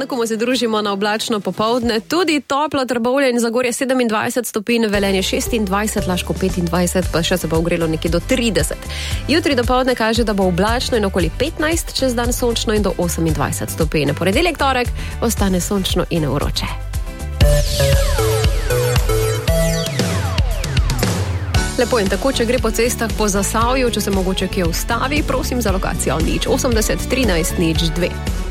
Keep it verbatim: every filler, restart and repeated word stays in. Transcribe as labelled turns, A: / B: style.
A: tako mu se družimo na oblačno popoldne. Tudi toplo Trbovlje in Zagorje sedemindvajset stopinj, Velenje šestindvajset, Laško petindvajset, pa še se bo ogrelo nekje do trideset. Jutri dopoldne kaže, da bo oblačno in okoli petnajst, čez dan sončno in do osemindvajset stopinj. Ponedeljek, torek ostane sončno in vroče. Lepo in tako, če gre po cestah po Zasavju, če se mogoče kje ustavi, prosim za lokacijo nič osemdeset trinajst nič dve.